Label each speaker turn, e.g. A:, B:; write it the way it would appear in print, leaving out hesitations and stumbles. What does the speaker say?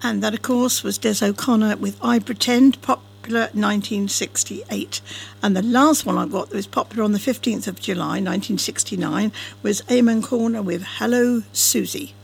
A: And that, of course, was Des O'Connor with I Pretend, popular 1968. And the last one I got that was popular on the 15th of July 1969 was Eamon Corner with Hello Susie.